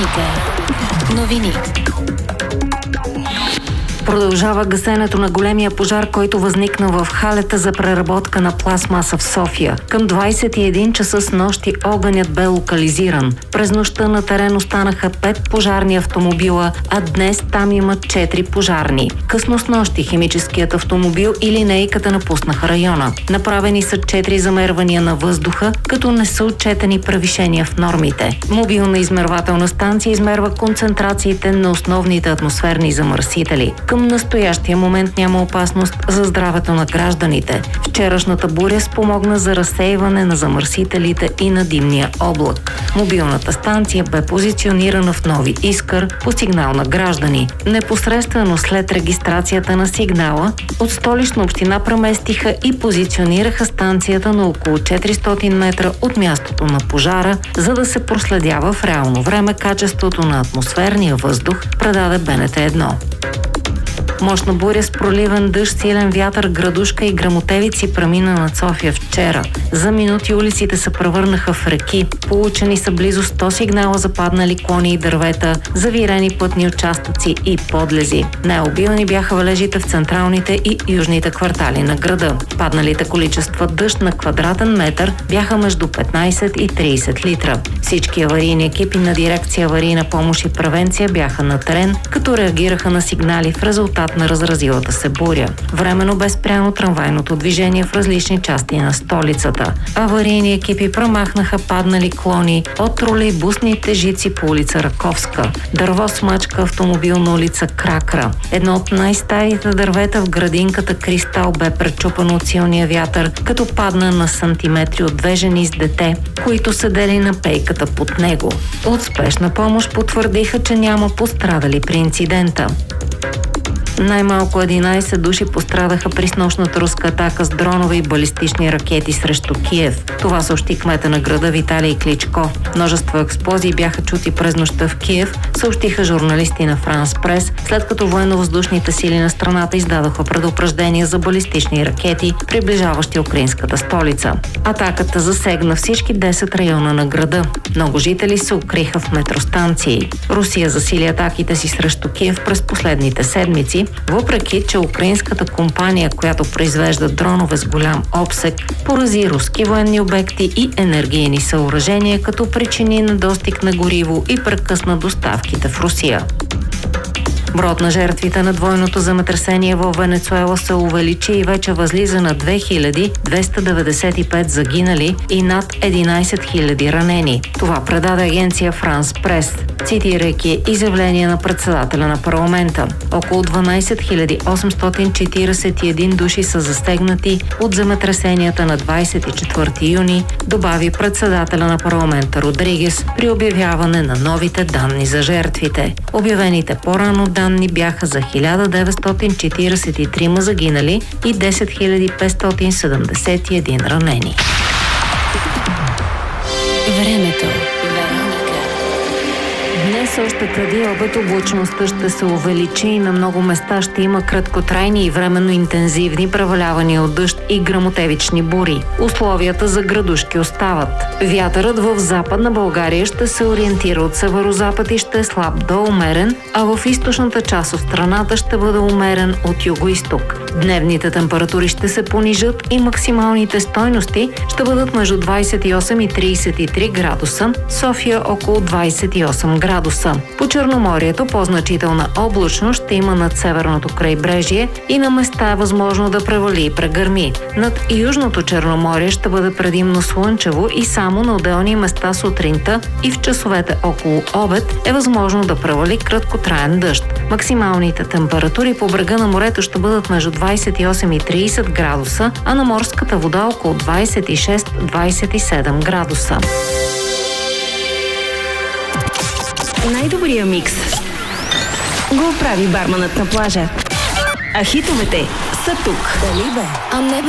Вероника. Новини. Продължава гасенето на големия пожар, който възникна в халета за преработка на пластмаса в София. Към 21 часа с нощи огънят бе локализиран. През нощта на терен останаха 5 пожарни автомобила, а днес там има 4 пожарни. Късно с нощи химическият автомобил и линейката напуснаха района. Направени са 4 замервания на въздуха, като не са отчетени превишения в нормите. Мобилна измервателна станция измерва концентрациите на основните атмосферни замърсители. Към настоящия момент няма опасност за здравето на гражданите. Вчерашната буря спомогна за разсейване на замърсителите и на димния облак. Мобилната станция бе позиционирана в Нови Искър по сигнал на граждани. Непосредствено след регистрацията на сигнала, от Столична община преместиха и позиционираха станцията на около 400 метра от мястото на пожара, за да се проследява в реално време качеството на атмосферния въздух, предаде БНТ 1. Мощна буря с проливен дъжд, силен вятър, градушка и гръмотевици премина над София вчера. За минути улиците се превърнаха в реки. Получени са близо 100 сигнала за паднали клони и дървета, завирени пътни участъци и подлези. Най-обилни бяха валежите в централните и южните квартали на града. Падналите количества дъжд на квадратен метър бяха между 15 и 30 литра. Всички аварийни екипи на дирекция аварийна помощ и превенция бяха на терен, като реагираха на сигнали в резултат на разразилата се буря. Временно бе спряно трамвайното движение в различни части на столицата. Аварийни екипи премахнаха паднали клони от тролейбусните жици по улица Раковска. Дърво смачка автомобил на улица Кракра. Едно от най-старите дървета в градинката Кристал бе пречупано от силния вятър, като падна на сантиметри от две жени с дете, които седели на пейката под него. От спешна помощ потвърдиха, че няма пострадали при инцидента. Най-малко 11 души пострадаха при снощната руска атака с дронове и балистични ракети срещу Киев. Това съобщи кмета на града Виталий Кличко. Множество експлозии бяха чути през нощта в Киев, съобщиха журналисти на Франс Прес, след като военно-въздушните сили на страната издадоха предупреждения за балистични ракети, приближаващи украинската столица. Атаката засегна всички 10 района на града. Много жители се укриха в метростанции. Русия засили атаките си срещу Киев през последните седмици, въпреки че украинската компания, която произвежда дронове с голям обсег, порази руски военни обекти и енергийни съоръжения, като причини недостиг на гориво и прекъсна доставките в Русия. Броят на жертвите на двойното земетресение в Венецуела се увеличи и вече възлиза на 2295 загинали и над 11 000 ранени. Това предаде агенция Франс Прес, цитирайки изявление на председателя на парламента. Около 12 841 души са засегнати от земетресенията на 24 юни, добави председателя на парламента Родригес при обявяване на новите данни за жертвите. Обявените по-рано данни бяха за 1943 загинали и 10 571 ранени. Времето. Днес още преди обед облачността ще се увеличи и на много места ще има краткотрайни и временно интензивни превалявания от дъжд и гръмотевични бури. Условията за градушки остават. Вятърът в Западна България ще се ориентира от северозапад и ще е слаб до умерен, а в източната част от страната ще бъде умерен от югоизток. Дневните температури ще се понижат и максималните стойности ще бъдат между 28 и 33 градуса, София около 28 градуса. По Черноморието по-значителна облачност ще има над северното крайбрежие и на места е възможно да превали и прегърми. Над Южното Черноморие ще бъде предимно слънчево и само на отделни места сутринта и в часовете около обед е възможно да превали краткотраен дъжд. Максималните температури по брега на морето ще бъдат между 28 и 30 градуса, а на морската вода около 26-27 градуса. Най-добрия микс го прави барманът на плажа. А хитовете са тук. Дали бе?